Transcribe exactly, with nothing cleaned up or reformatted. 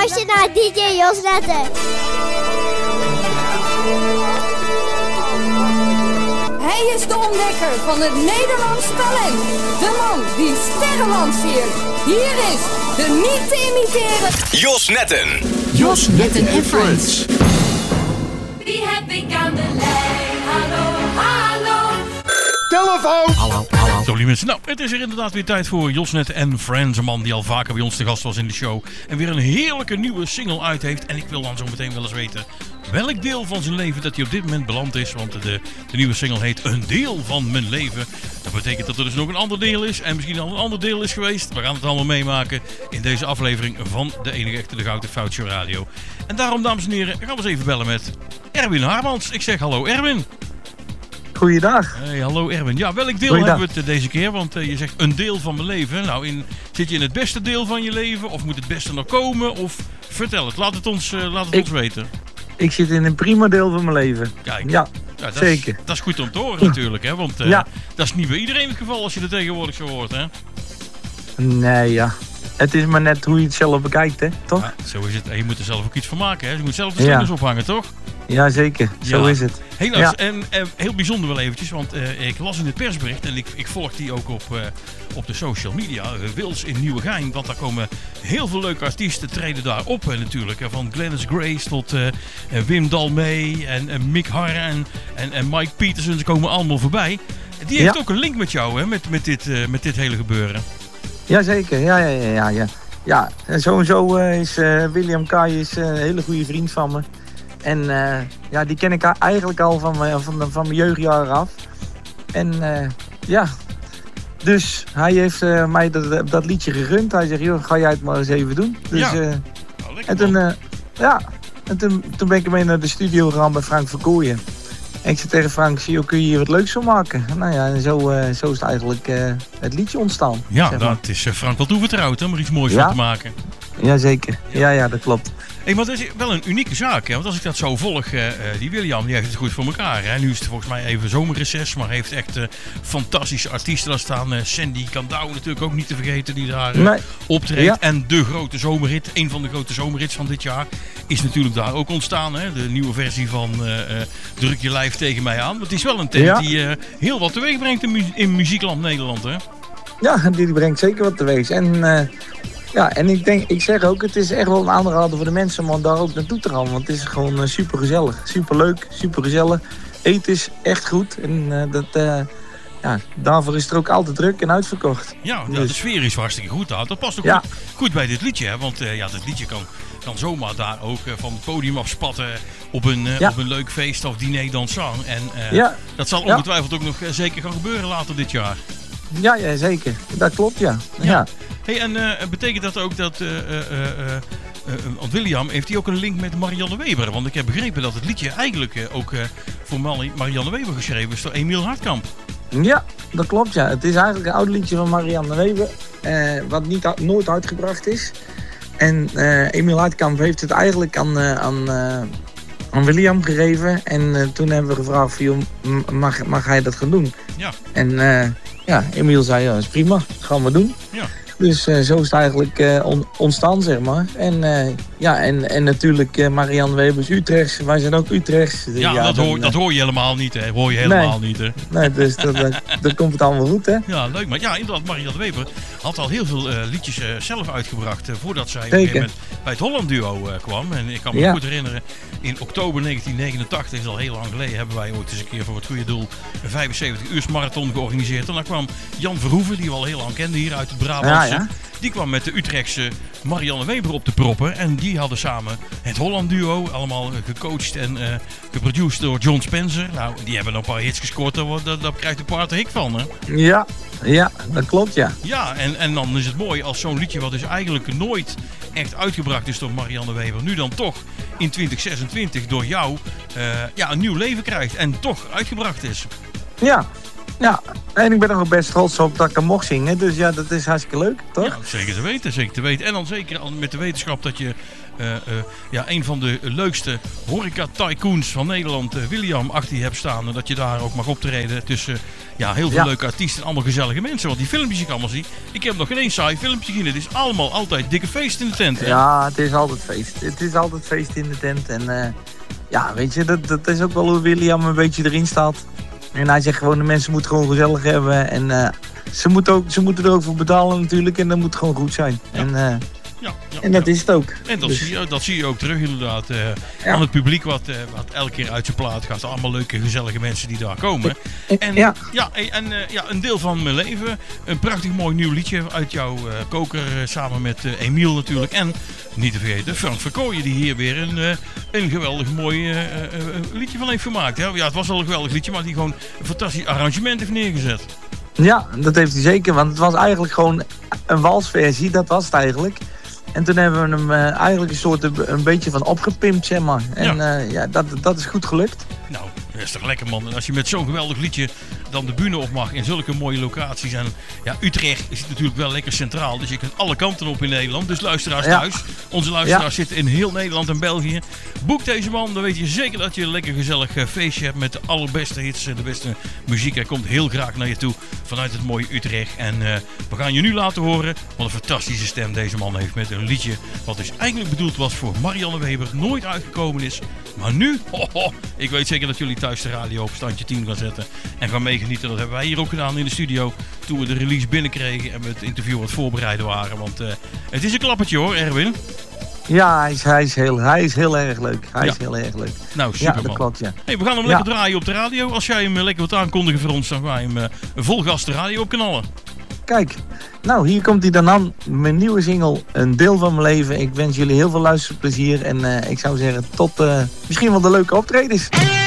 luistert naar D J Jos Netten. Hij is de ontdekker van het Nederlands talent. De man die sterren lanceert. Hier is de niet te imiteren Jos Netten. Jos Netten en Friends. Wie heb ik aan de lijn? Hallo, hallo. Telefoon! Hallo, hallo. Zo, lieve mensen. Nou, het is er inderdaad weer tijd voor Jos Netten en Friends. Een man die al vaker bij ons te gast was in de show. En weer een heerlijke nieuwe single uit heeft. En ik wil dan zo meteen wel eens weten welk deel van zijn leven dat hij op dit moment beland is. Want de, de nieuwe single heet Een Deel van Mijn Leven. Dat betekent dat er dus nog een ander deel is. En misschien al een ander deel is geweest. We gaan het allemaal meemaken in deze aflevering van de enige echte De Gouden Fout Show Radio. En daarom, dames en heren, gaan we eens even bellen met Erwin Haarmans. Ik zeg hallo Erwin. Goeiedag. Hey, hallo Erwin. Ja, welk deel Goeiedag. hebben we het deze keer? Want uh, je zegt een deel van mijn leven. Nou, in, zit je in het beste deel van je leven? Of moet het beste nog komen? Of vertel het. Laat het ons, uh, laat het ik, ons weten. Ik zit in een prima deel van mijn leven. Kijk. Ja, ja dat zeker. Is, dat is goed om te horen natuurlijk. Hè? Want uh, ja. dat is niet bij iedereen het geval als je er tegenwoordig zo hoort. Hè? Nee, ja. Het is maar net hoe je het zelf bekijkt, hè? Toch? Ja, zo is het. En je moet er zelf ook iets van maken. Hè? Je moet zelf de slingers ja. ophangen, toch? Ja, zeker. Zo ja. is het. Helaas. Ja. En, en heel bijzonder wel eventjes. Want uh, ik las in het persbericht. En ik, ik volg die ook op, uh, op de social media. Uh, Wils in Nieuwegein. Want daar komen heel veel leuke artiesten treden daar op. Uh, natuurlijk. Uh, van Glennis Grace tot uh, uh, Wim Dalmee. En uh, Mick Harren. En, en, en Mike Peterson. Ze komen allemaal voorbij. Die heeft ja. ook een link met jou. Hè? Met, met, dit, uh, met dit hele gebeuren. Jazeker. Ja, ja, ja, ja. ja. Ja, en sowieso uh, is uh, William Kai is, uh, een hele goede vriend van me. En uh, ja, die ken ik eigenlijk al van, mijn, van, van mijn jeugdjaren af. En uh, ja, dus hij heeft uh, mij dat, dat liedje gegund. Hij zegt, joh, ga jij het maar eens even doen. Dus, ja, uh, nou, en toen, uh, ja, en toen, toen ben ik mee naar de studio gegaan bij Frank Verkooyen. En ik zei tegen Frank, joh, kun je hier wat leuks van maken? Nou ja, en zo, uh, zo is het eigenlijk uh, het liedje ontstaan. Ja, zeg maar. Dat is uh, Frank wel toevertrouwd om er iets moois ja. van te maken. Jazeker, ja. ja, ja, dat klopt. Hey, maar dat is wel een unieke zaak, hè? Want als ik dat zo volg, uh, die William, die heeft het goed voor elkaar. Hè? Nu is het volgens mij even zomerreces, maar heeft echt uh, fantastische artiesten daar staan. Uh, Sandy Kandau natuurlijk ook niet te vergeten, die daar uh, nee. optreedt. Ja. En de grote zomerhit, een van de grote zomerhits van dit jaar, is natuurlijk daar ook ontstaan. Hè? De nieuwe versie van uh, uh, Druk je lijf tegen mij aan. Want het is wel een tent ja. die uh, heel wat teweeg brengt in, mu- in muziekland Nederland, hè? Ja, die brengt zeker wat teweeg. En... Uh... Ja, en ik denk, ik zeg ook, het is echt wel een aanrader voor de mensen om daar ook naartoe te gaan. Want het is gewoon uh, super gezellig, super leuk, super gezellig. Eten is echt goed en uh, dat, uh, ja, daarvoor is het er ook altijd druk en uitverkocht. Ja, dus. ja de sfeer is hartstikke goed daar. Dat past ook ja. goed, goed bij dit liedje, hè? Want uh, ja, dit liedje kan, kan zomaar daar ook uh, van het podium afspatten op een, uh, ja. op een leuk feest of diner dansant. En uh, ja. dat zal ongetwijfeld ja. ook nog uh, zeker gaan gebeuren later dit jaar. Ja, ja, zeker. Dat klopt, ja. ja. ja. Hey, en uh, betekent dat ook dat... Uh, uh, uh, uh, want William, heeft hij ook een link met Marianne Weber? Want ik heb begrepen dat het liedje eigenlijk uh, ook uh, voor Marianne Weber geschreven is door Emiel Hartkamp. Ja, dat klopt, ja. Het is eigenlijk een oud liedje van Marianne Weber. Uh, wat niet, nooit uitgebracht is. En uh, Emiel Hartkamp heeft het eigenlijk aan... Uh, aan uh, aan William gegeven. En uh, toen hebben we gevraagd van, joh, mag, mag hij dat gaan doen? Ja. En uh, ja, Emiel zei, ja, dat is prima, gaan we doen. Ja. Dus uh, zo is het eigenlijk uh, on, ontstaan, zeg maar. En, uh, ja, en, en natuurlijk uh, Marianne Webers Utrechts. Wij zijn ook Utrechts. Ja, ja dat, dan, hoor, dat hoor je helemaal niet, hè. Hoor je helemaal nee, niet, hè. Nee, dus dat, dat, dat komt het allemaal goed, hè. Ja, leuk. Maar ja, inderdaad, Marianne Weber had al heel veel uh, liedjes uh, zelf uitgebracht. Uh, voordat zij op een gegeven moment bij het Holland Duo uh, kwam. En ik kan me ja. goed herinneren, in oktober negentien negenentachtig, is al heel lang geleden, hebben wij ooit eens een keer voor het goede doel een vijfenzeventig uurs marathon georganiseerd. En dan kwam Jan Verhoeven, die we al heel lang kenden hier uit het Brabantse. Ja, ja. Die kwam met de Utrechtse Marianne Weber op te proppen. En die hadden samen het Holland Duo. Allemaal gecoacht en uh, geproduced door John Spencer. Nou, die hebben nog een paar hits gescoord. Daar, daar, daar krijgt de paard de hik van, hè? Ja, ja, dat klopt, ja. Ja, en, en dan is het mooi als zo'n liedje wat dus eigenlijk nooit echt uitgebracht is door Marianne Weber. Nu dan toch in twintig zesentwintig door jou uh, ja, een nieuw leven krijgt. En toch uitgebracht is. Ja. Ja, en ik ben er ook best trots op dat ik hem mocht zingen. Dus ja, dat is hartstikke leuk, toch? Ja, zeker te weten, zeker te weten. En dan zeker met de wetenschap dat je uh, uh, ja, een van de leukste horeca-tycoons van Nederland, uh, William, achter je hebt staan. En dat je daar ook mag optreden tussen ja, heel veel ja. leuke artiesten en allemaal gezellige mensen. Want die filmpjes die ik allemaal zie, ik heb nog geen eens saai filmpje gezien. Het is allemaal altijd dikke feest in de tent. Hè? Ja, het is altijd feest. Het is altijd feest in de tent. En uh, ja, weet je, dat, dat is ook wel hoe William een beetje erin staat. En hij zegt gewoon, de mensen moeten gewoon gezellig hebben. En uh, ze, moeten ook, ze moeten er ook voor betalen natuurlijk. En dat moet gewoon goed zijn. Ja. En, uh, ja, ja, en dat ja. is het ook. En dat, dus. zie je, dat zie je ook terug inderdaad. Uh, ja. Aan het publiek wat, uh, wat elke keer uit zijn plaat gaat. Allemaal leuke, gezellige mensen die daar komen. En, ja. Ja, en uh, ja, een deel van mijn leven. Een prachtig mooi nieuw liedje uit jouw uh, koker. Uh, samen met uh, Emiel natuurlijk. En niet te vergeten Frank Verkooyen. Die hier weer een, uh, een geweldig mooi uh, uh, liedje van heeft gemaakt. Hè? Ja, het was al een geweldig liedje. Maar die gewoon een fantastisch arrangement heeft neergezet. Ja, dat heeft hij zeker. Want het was eigenlijk gewoon een walsversie. Dat was het eigenlijk. En toen hebben we hem uh, eigenlijk een soort een beetje van opgepimpt, zeg maar. En ja, uh, ja dat, dat is goed gelukt. Nou, dat is toch lekker, man. En als je met zo'n geweldig liedje dan de bühne op mag in zulke mooie locaties. En ja, Utrecht is natuurlijk wel lekker centraal. Dus je kunt alle kanten op in Nederland. Dus luisteraars ja. thuis. Onze luisteraars ja. zitten in heel Nederland en België. Boek deze man, dan weet je zeker dat je een lekker gezellig feestje hebt met de allerbeste hits en de beste muziek. Hij komt heel graag naar je toe vanuit het mooie Utrecht. En uh, we gaan je nu laten horen wat een fantastische stem deze man heeft met een liedje wat dus eigenlijk bedoeld was voor Marianne Weber, nooit uitgekomen is. Maar nu, ho, ho, ik weet zeker dat jullie thuis de radio op standje tien gaan zetten en gaan meegenieten. Dat hebben wij hier ook gedaan in de studio toen we de release binnenkregen en we het interview wat voorbereiden waren. Want uh, het is een klappertje hoor, Erwin. Ja, hij is, hij is, heel, hij is heel erg leuk. Hij ja. is heel erg leuk. Nou, super ja, dat klopt, ja. Hey, we gaan hem ja. lekker draaien op de radio. Als jij hem lekker wilt aankondigen voor ons, dan ga je hem uh, vol gas de radio op knallen. Kijk, nou hier komt hij dan aan. Mijn nieuwe single, Een deel van mijn leven. Ik wens jullie heel veel luisterplezier. En uh, ik zou zeggen tot uh, misschien wel de leuke optredens.